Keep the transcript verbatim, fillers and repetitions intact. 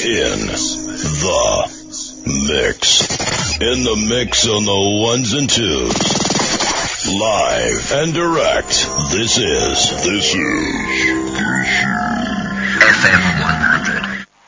in the mix. In the mix on the ones and twos. Live and direct. This is, this is, this is F M one hundred.